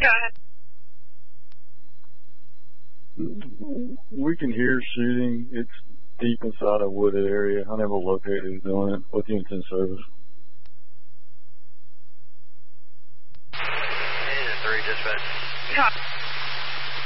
We can hear shooting. It's deep inside a wooded area. I never located who's doing it. What's the intent service? 3 dispatch.